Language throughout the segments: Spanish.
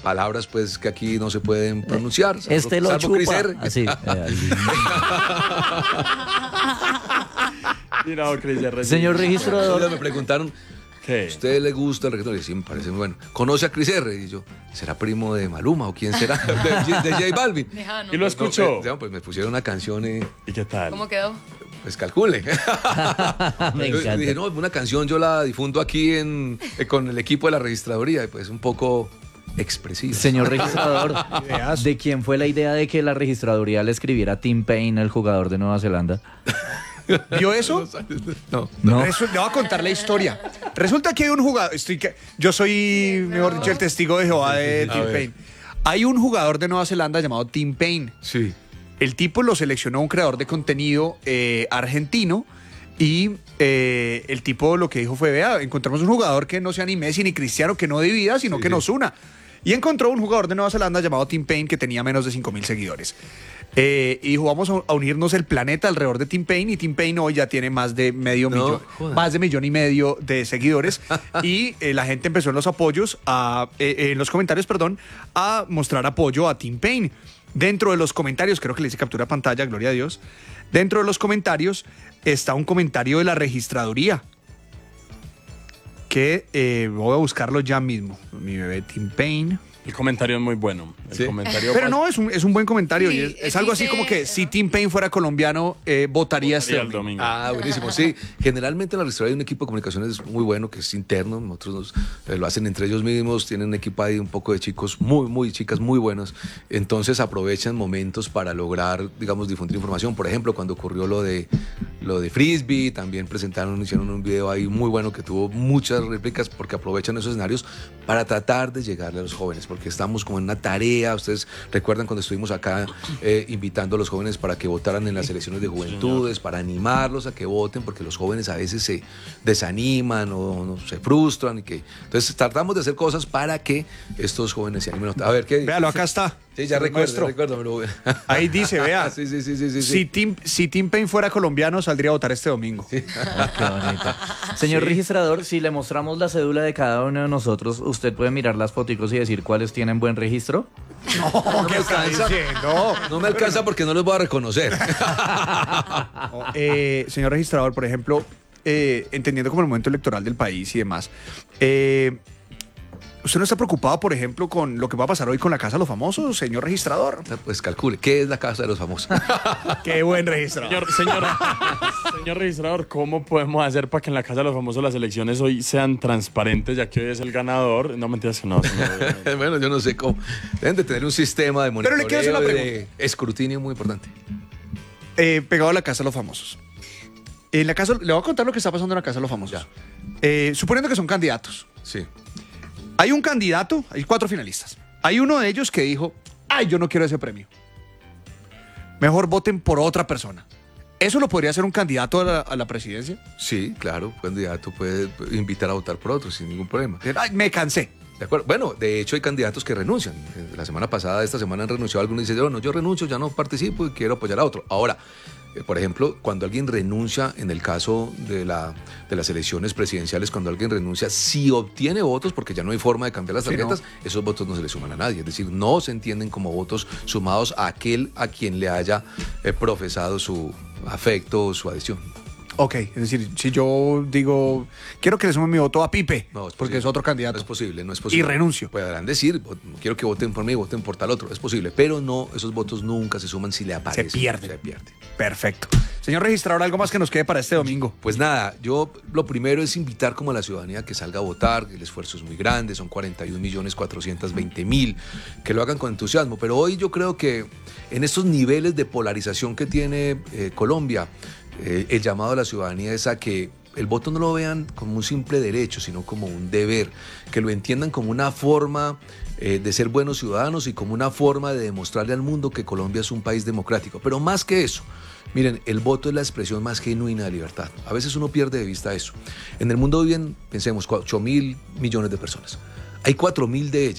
palabras pues que aquí no se pueden pronunciar. Este lo salvo Chris chupa. R. Así. Y no, Chris R. Señor Entonces registrador. me preguntaron, ¿Qué? ¿a usted le gusta el reggaetón? Y sí, me parece muy bueno. ¿Conoce a Chris R? Y yo, ¿será primo de Maluma o quién será? De J Balvin. Lejano. ¿Y lo escuchó? Pues me pusieron una canción y ¿Y qué tal? ¿Cómo quedó? pues calcule. Me Yo encanta. dije, no, una canción yo la difundo aquí con el equipo de la registraduría, y pues un poco expresiva. Señor registrador, ¿de quién fue la idea de que la registraduría le escribiera a Tim Payne, el jugador de Nueva Zelanda? ¿Vio eso? No. No. Le voy a contar la historia. Resulta que hay un jugador. Yo soy, mejor dicho, el testigo de Jehová de Tim ver. Payne. Hay un jugador de Nueva Zelanda llamado Tim Payne. Sí. El tipo lo seleccionó un creador de contenido argentino. Y el tipo lo que dijo fue: vea, encontramos un jugador que no sea ni Messi ni Cristiano, que no divida, sino que nos una. Y encontró un jugador de Nueva Zelanda llamado Tim Payne que tenía menos de 5,000 seguidores. Y dijo, vamos a unirnos el planeta alrededor de Tim Payne. Y Tim Payne hoy ya tiene más de medio millón, joda. más de 1,5 millones de seguidores. Y la gente empezó en los apoyos, en los comentarios, a mostrar apoyo a Tim Payne. Dentro de los comentarios, creo que le hice captura de pantalla, gloria a Dios. Dentro de los comentarios está un comentario de la registraduría, que voy a buscarlo ya mismo. Mi bebé Tim Payne. El comentario es muy bueno. El Sí. comentario Pero no, es un buen comentario. Sí, y es algo así dice- como que si Tim Payne fuera colombiano, votaría este el domingo. domingo. Ah, buenísimo. Sí, generalmente en la registraduría hay un equipo de comunicaciones muy bueno que es interno. Nosotros lo hacen entre ellos mismos. Tienen un equipo ahí un poco de chicos muy chicas muy buenos. Entonces aprovechan momentos para lograr, digamos, difundir información. Por ejemplo, cuando ocurrió lo de Frisbee, también hicieron un video ahí muy bueno que tuvo muchas réplicas, porque aprovechan esos escenarios para tratar de llegarle a los jóvenes, porque estamos como en una tarea. Ustedes recuerdan cuando estuvimos acá invitando a los jóvenes para que votaran en las elecciones de juventudes, para animarlos a que voten, porque los jóvenes a veces se desaniman o no, se frustran. Entonces tratamos de hacer cosas para que estos jóvenes se animen. A ver, ¿qué? Véalo, acá está. Sí, ya El nuestro. recuerdo. Ahí dice, vea. Sí. Si Tim Payne fuera colombiano, saldría a votar este domingo. Ah, qué bonito. Señor registrador, si le mostramos la cédula de cada uno de nosotros, ¿usted puede mirar las foticos y decir cuáles tienen buen registro? No me alcanza. No me alcanza porque no los voy a reconocer. Señor registrador, por ejemplo, entendiendo como el momento electoral del país y demás, ¿usted no está preocupado, por ejemplo, con lo que va a pasar hoy con la Casa de los Famosos, señor registrador? Pues calcule, ¿qué es la Casa de los Famosos? Qué buen registrador. Señor registrador, ¿cómo podemos hacer para que en la Casa de los Famosos las elecciones hoy sean transparentes, ya que hoy es el ganador? No, mentiras que no. Señor. Bueno, yo no sé cómo. Deben de tener un sistema de Pero le quiero hacer monitoreo una y de escrutinio muy importante. Pegado a la Casa de los Famosos. En la casa, le voy a contar lo que está pasando en la Casa de los Famosos. Suponiendo que son candidatos. Sí. Hay un candidato, hay 4 finalistas. Hay uno de ellos que dijo, ay, yo no quiero ese premio. Mejor voten por otra persona. ¿Eso lo podría hacer un candidato a la presidencia? Sí, claro, un candidato puede invitar a votar por otro sin ningún problema. Ay, me cansé. De acuerdo. Bueno, de hecho hay candidatos que renuncian. La semana pasada, esta semana han renunciado algunos y dicen, no, yo renuncio, ya no participo y quiero apoyar a otro. Ahora, por ejemplo, cuando alguien renuncia, en el caso de las elecciones presidenciales, cuando alguien renuncia, si obtiene votos, porque ya no hay forma de cambiar las tarjetas, esos votos no se le suman a nadie. Es decir, no se entienden como votos sumados a aquel a quien le haya profesado su afecto o su adhesión. Ok, es decir, si yo digo, quiero que le sumen mi voto a Pipe, No, porque es otro candidato. No es posible. Y renuncio. Podrán decir, quiero que voten por mí, voten por tal otro. Es posible, pero no, esos votos nunca se suman si le aparece. Se pierde. Se pierde. Perfecto. Señor registrador, ¿algo más que nos quede para este domingo? Pues nada, yo lo primero es invitar como a la ciudadanía que salga a votar. El esfuerzo es muy grande, son 41.420.000, que lo hagan con entusiasmo. Pero hoy yo creo que en estos niveles de polarización que tiene Colombia, el llamado a la ciudadanía es a que el voto no lo vean como un simple derecho, sino como un deber, que lo entiendan como una forma de ser buenos ciudadanos y como una forma de demostrarle al mundo que Colombia es un país democrático. Pero más que eso, miren, el voto es la expresión más genuina de libertad. A veces uno pierde de vista eso. En el mundo viven, pensemos, 8.000 millones de personas. Hay 4.000 de ellas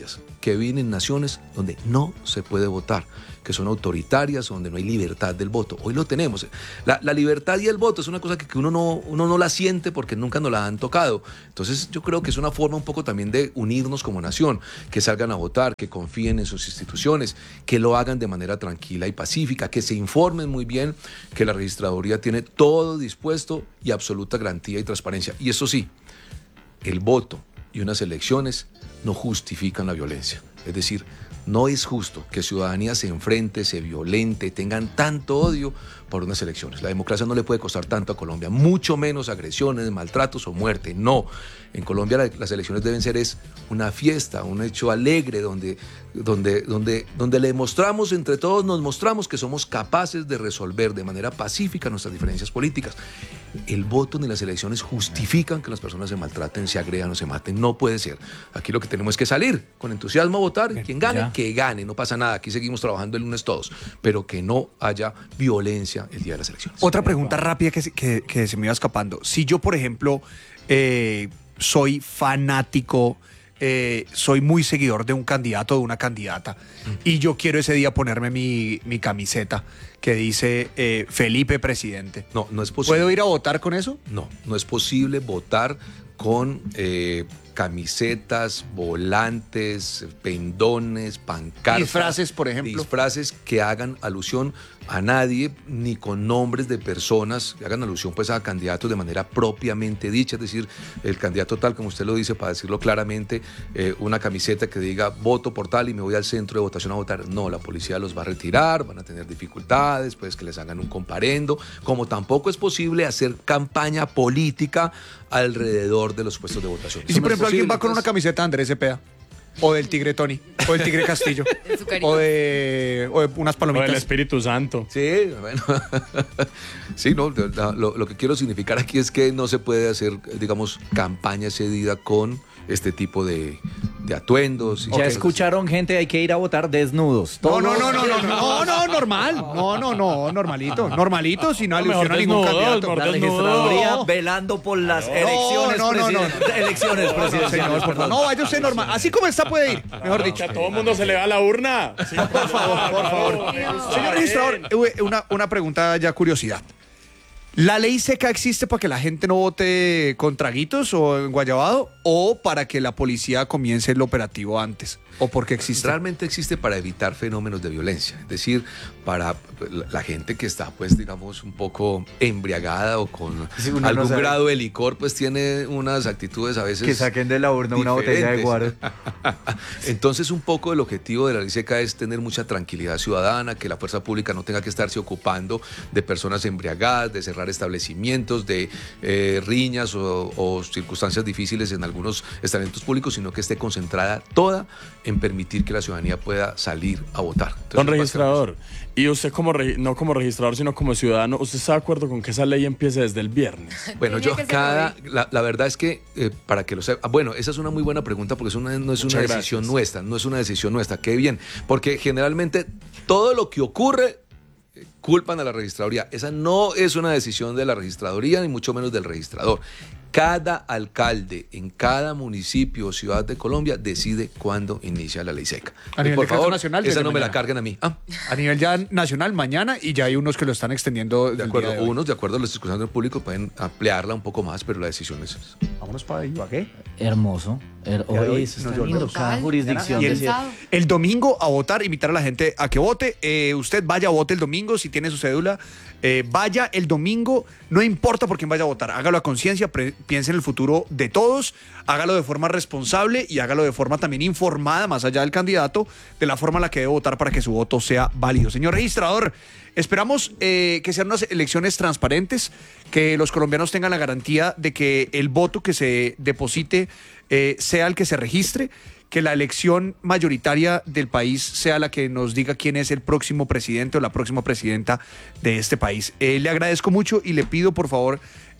que viven en naciones donde no se puede votar, que son autoritarias, donde no hay libertad del voto. Hoy lo tenemos. La libertad y el voto es una cosa que uno no la siente porque nunca nos la han tocado. Entonces yo creo que es una forma un poco también de unirnos como nación, que salgan a votar, que confíen en sus instituciones, que lo hagan de manera tranquila y pacífica, que se informen muy bien, que la registraduría tiene todo dispuesto y absoluta garantía y transparencia. Y eso sí, el voto y unas elecciones no justifican la violencia. Es decir, no es justo que ciudadanía se enfrente, se violente, tengan tanto odio por unas elecciones. La democracia no le puede costar tanto a Colombia, mucho menos agresiones, maltratos o muerte. No, en Colombia las elecciones deben ser una fiesta, un hecho alegre donde le demostramos, entre todos nos mostramos que somos capaces de resolver de manera pacífica nuestras diferencias políticas. El voto ni las elecciones justifican que las personas se maltraten, se agredan o se maten. No puede ser. Aquí lo que tenemos es que salir con entusiasmo a votar. Quien gane, que gane. No pasa nada. Aquí seguimos trabajando el lunes todos. Pero que no haya violencia el día de las elecciones. Otra pregunta rápida que se me iba escapando. Si yo, por ejemplo, soy fanático, soy muy seguidor de un candidato o de una candidata y yo quiero ese día ponerme mi camiseta que dice Felipe presidente. No es posible. ¿Puedo ir a votar con eso? No es posible votar con camisetas, volantes, pendones, pancartas. Disfraces, por ejemplo. Disfraces que hagan alusión a nadie, ni con nombres de personas, que hagan alusión pues a candidatos de manera propiamente dicha, es decir, el candidato tal como usted lo dice, para decirlo claramente, una camiseta que diga voto por tal y me voy al centro de votación a votar. No, la policía los va a retirar, van a tener dificultades, pues que les hagan un comparendo, como tampoco es posible hacer campaña política alrededor de los puestos de votación. Y si por ejemplo alguien va con una camiseta de Andrés Cepeda, o del Tigre Tony, o del Tigre Castillo, o de unas palomitas. O del Espíritu Santo. Sí, bueno. Sí, no, lo que quiero significar aquí es que no se puede hacer, digamos, campaña cedida con este tipo de atuendos. Ya escucharon, gente, hay que ir a votar desnudos. No, normal. No, normalito, sin alusión a ningún candidato. La registraduría velando por las elecciones presidenciales. Señor, por favor. No, vaya usted normal. Así como está puede ir, mejor dicho. A todo el mundo se le va a la urna. Sí, por favor. Señor registrador, una pregunta ya curiosidad. ¿La ley seca existe para que la gente no vote con traguitos o en guayabado o para que la policía comience el operativo antes? ¿O por qué existe? Realmente existe para evitar fenómenos de violencia, es decir, para la gente que está, pues, digamos, un poco embriagada o con algún grado de licor, pues tiene unas actitudes a veces que saquen de la urna una botella de guaro. Entonces, un poco el objetivo de la ley seca es tener mucha tranquilidad ciudadana, que la fuerza pública no tenga que estarse ocupando de personas embriagadas, de cerrar establecimientos, de riñas o circunstancias difíciles en algunos estamentos públicos, sino que esté concentrada toda en permitir que la ciudadanía pueda salir a votar. Entonces, don registrador, y usted no como registrador, sino como ciudadano, ¿usted está de acuerdo con que esa ley empiece desde el viernes? Bueno, la verdad es que para que lo sepa, bueno, esa es una muy buena pregunta porque no es una decisión nuestra, qué bien, porque generalmente todo lo que ocurre culpan a la registraduría. Esa no es una decisión de la registraduría ni mucho menos del registrador. Cada alcalde en cada municipio o ciudad de Colombia decide cuándo inicia la ley seca. A nivel por favor, nacional, esa no me mañana. la carguen a mí. A nivel ya nacional mañana y ya hay unos que lo están extendiendo. De acuerdo, unos de acuerdo a las discusiones del público pueden ampliarla un poco más, pero la decisión es esa. Vámonos para ahí, ¿para qué? Hermoso. Oye, eso está lindo. Cada jurisdicción. Y el domingo a votar, invitar a la gente a que vote. Usted vaya a vote el domingo si tiene su cédula. Vaya el domingo, no importa por quién vaya a votar, hágalo a conciencia, piense en el futuro de todos, hágalo de forma responsable y hágalo de forma también informada, más allá del candidato, de la forma en la que debe votar para que su voto sea válido. Señor registrador, esperamos que sean unas elecciones transparentes, que los colombianos tengan la garantía de que el voto que se deposite sea el que se registre, que la elección mayoritaria del país sea la que nos diga quién es el próximo presidente o la próxima presidenta de este país. Le agradezco mucho y le pido, por favor,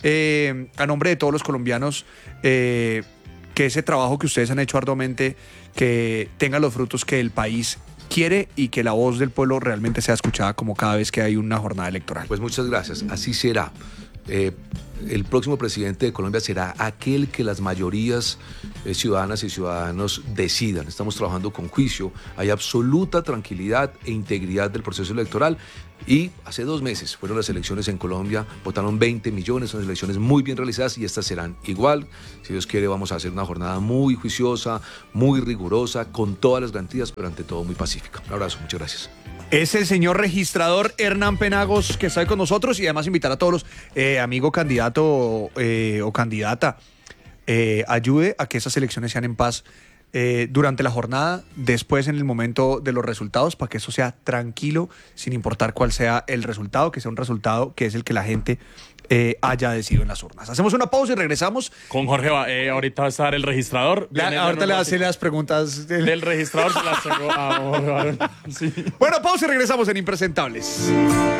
a nombre de todos los colombianos, que ese trabajo que ustedes han hecho arduamente, que tenga los frutos que el país quiere y que la voz del pueblo realmente sea escuchada como cada vez que hay una jornada electoral. Pues muchas gracias, así será. el próximo presidente de Colombia será aquel que las mayorías ciudadanas y ciudadanos decidan. Estamos trabajando con juicio, hay absoluta tranquilidad e integridad del proceso electoral. Y hace 2 meses fueron las elecciones en Colombia, votaron 20 millones, son elecciones muy bien realizadas y estas serán igual. Si Dios quiere, vamos a hacer una jornada muy juiciosa, muy rigurosa, con todas las garantías, pero ante todo muy pacífica. Un abrazo, muchas gracias. Es el señor registrador Hernán Penagos que está hoy con nosotros, y además invitar a todos los amigo candidato o candidata, ayude a que esas elecciones sean en paz durante la jornada, después en el momento de los resultados, para que eso sea tranquilo, sin importar cuál sea el resultado, que sea un resultado que es el que la gente haya decidido en las urnas. Hacemos una pausa y regresamos. Con Jorge, ahorita va a estar el registrador. Ahorita le hace las preguntas del registrador, se las tengo a Jorge Barón. Sí. Bueno, pausa y regresamos en Impresentables.